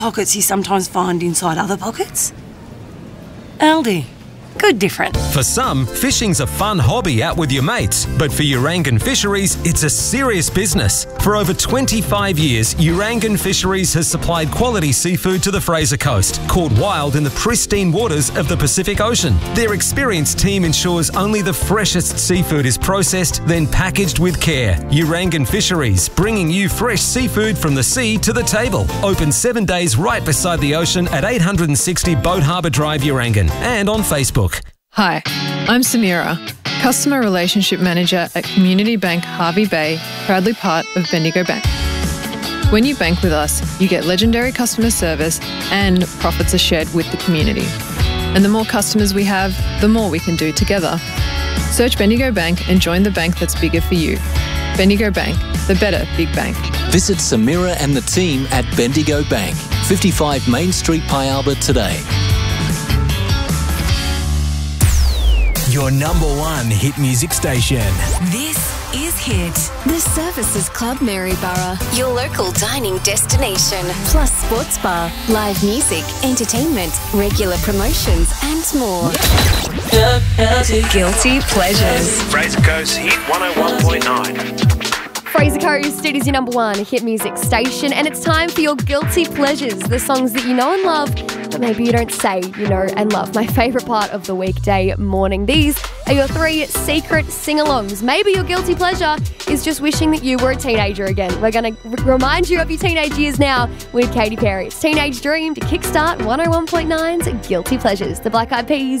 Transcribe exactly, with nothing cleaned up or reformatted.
pockets you sometimes find inside other pockets? Aldi. Good different. For some, fishing's a fun hobby out with your mates, but for Urangan Fisheries, it's a serious business. For over twenty-five years, Urangan Fisheries has supplied quality seafood to the Fraser Coast, caught wild in the pristine waters of the Pacific Ocean. Their experienced team ensures only the freshest seafood is processed, then packaged with care. Urangan Fisheries, bringing you fresh seafood from the sea to the table. Open seven days right beside the ocean at eight hundred sixty Boat Harbour Drive, Urangan, and on Facebook. Hi, I'm Samira, Customer Relationship Manager at Community Bank Hervey Bay, proudly part of Bendigo Bank. When you bank with us, you get legendary customer service and profits are shared with the community. And the more customers we have, the more we can do together. Search Bendigo Bank and join the bank that's bigger for you. Bendigo Bank, the better big bank. Visit Samira and the team at Bendigo Bank, fifty-five Main Street, Pialba today. Your number one hit music station. This is Hit. The Services Club Maryborough, your local dining destination. Plus sports bar, live music, entertainment, regular promotions and more. Guilty Pleasures. Fraser Coast Hit one oh one point nine. Fraser Coast, it is your number one hit music station, and it's time for your Guilty Pleasures, the songs that you know and love, but maybe you don't say you know and love. My favourite part of the weekday morning. These are your three secret sing-alongs. Maybe your guilty pleasure is just wishing that you were a teenager again. We're going to r- remind you of your teenage years now with Katy Perry. It's Teenage Dream to kickstart one oh one point nine's Guilty Pleasures. The Black Eyed Peas.